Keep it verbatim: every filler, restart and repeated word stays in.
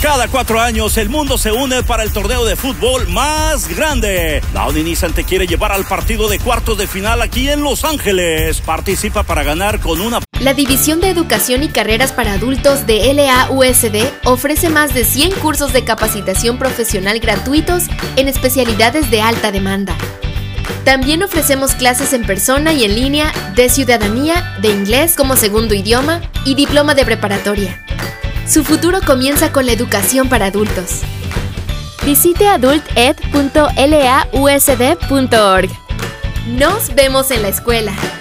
Cada cuatro años el mundo se une para el torneo de fútbol más grande. La Uni Nissan te quiere llevar al partido de cuartos de final aquí en Los Ángeles. Participa para ganar con una... La División de Educación y Carreras para Adultos de L A U S D ofrece más de cien cursos de capacitación profesional gratuitos en especialidades de alta demanda. También ofrecemos clases en persona y en línea de ciudadanía, de inglés como segundo idioma y diploma de preparatoria. Su futuro comienza con la educación para adultos. Visite adult ed punto l a u s d punto org. Nos vemos en la escuela.